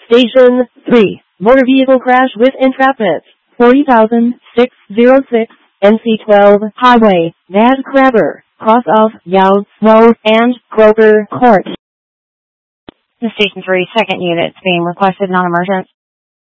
Station 3. Motor vehicle crash with entrapment. 40,606 NC12 Highway. Mad Crabber. Cross of Youds Road and Croker Court. The Station 3 second unit is being requested non-emergent.